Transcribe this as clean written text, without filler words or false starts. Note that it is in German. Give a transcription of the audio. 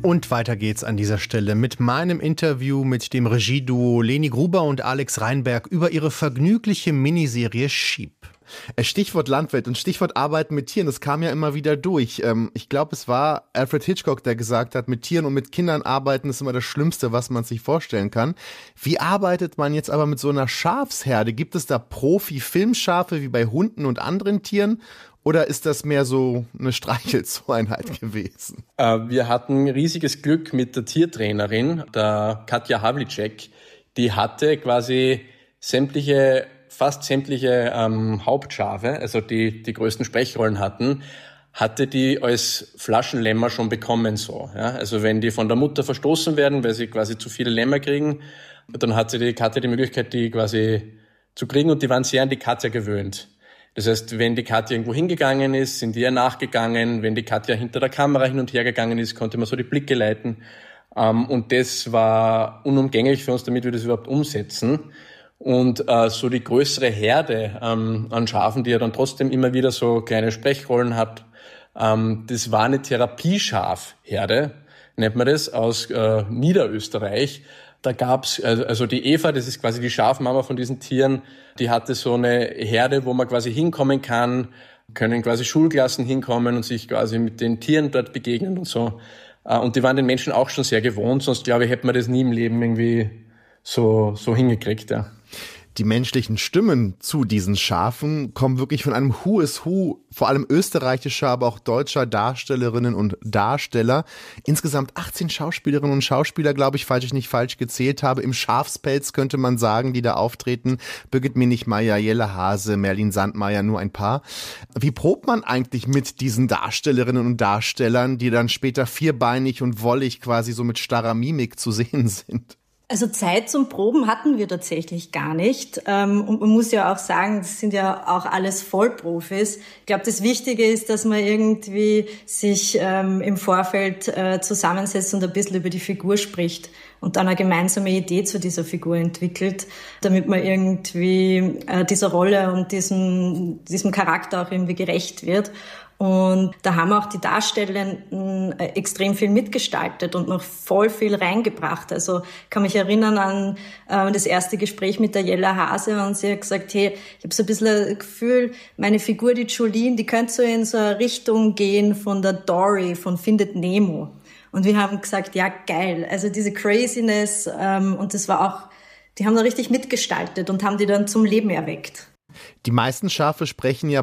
Und weiter geht's an dieser Stelle mit meinem Interview mit dem Regieduo Leni Gruber und Alex Reinberg über ihre vergnügliche Miniserie Sheep. Stichwort Landwirt und Stichwort Arbeiten mit Tieren, das kam ja immer wieder durch. Ich glaube, es war Alfred Hitchcock, der gesagt hat, mit Tieren und mit Kindern arbeiten ist immer das Schlimmste, was man sich vorstellen kann. Wie arbeitet man jetzt aber mit so einer Schafsherde? Gibt es da Profi-Filmschafe wie bei Hunden und anderen Tieren? Oder ist das mehr so eine Streichelzooeinheit gewesen? Wir hatten riesiges Glück mit der Tiertrainerin, der Katja Havlicek. Die hatte quasi fast sämtliche Hauptschafe, also die größten Sprechrollen hatten, hatte die als Flaschenlämmer schon bekommen so. Ja? Also wenn die von der Mutter verstoßen werden, weil sie quasi zu viele Lämmer kriegen, dann hatte die Katja die Möglichkeit, die quasi zu kriegen, und die waren sehr an die Katja gewöhnt. Das heißt, wenn die Katja irgendwo hingegangen ist, sind die ihr nachgegangen. Wenn die Katja hinter der Kamera hin und her gegangen ist, konnte man so die Blicke leiten. Und das war unumgänglich für uns, damit wir das überhaupt umsetzen. Und so die größere Herde an Schafen, die ja dann trotzdem immer wieder so kleine Sprechrollen hat, das war eine Therapieschafherde, nennt man das, aus Niederösterreich. Da gab's, also die Eva, das ist quasi die Schafmama von diesen Tieren, die hatte so eine Herde, wo man quasi hinkommen kann, können quasi Schulklassen hinkommen und sich quasi mit den Tieren dort begegnen und so. Und die waren den Menschen auch schon sehr gewohnt, sonst glaube ich, hätte man das nie im Leben irgendwie so hingekriegt, ja. Die menschlichen Stimmen zu diesen Schafen kommen wirklich von einem Who is Who, vor allem österreichischer, aber auch deutscher Darstellerinnen und Darsteller. Insgesamt 18 Schauspielerinnen und Schauspieler, glaube ich, falls ich nicht falsch gezählt habe. Im Schafspelz könnte man sagen, die da auftreten. Birgit Minichmeier, Jelle Hase, Merlin Sandmeier, nur ein paar. Wie probt man eigentlich mit diesen Darstellerinnen und Darstellern, die dann später vierbeinig und wollig quasi so mit starrer Mimik zu sehen sind? Also Zeit zum Proben hatten wir tatsächlich gar nicht. Und man muss ja auch sagen, das sind ja auch alles Vollprofis. Ich glaube, das Wichtige ist, dass man irgendwie sich im Vorfeld zusammensetzt und ein bisschen über die Figur spricht und dann eine gemeinsame Idee zu dieser Figur entwickelt, damit man irgendwie dieser Rolle und diesem Charakter auch irgendwie gerecht wird. Und da haben auch die Darstellenden extrem viel mitgestaltet und noch voll viel reingebracht. Also ich kann mich erinnern an das erste Gespräch mit der Jelle Hase, und sie hat gesagt, hey, ich habe so ein bisschen ein Gefühl, meine Figur, die Jolene, die könnte so in so eine Richtung gehen von der Dory von Findet Nemo. Und wir haben gesagt, ja geil, also diese Craziness, und das war auch, die haben da richtig mitgestaltet und haben die dann zum Leben erweckt. Die meisten Schafe sprechen ja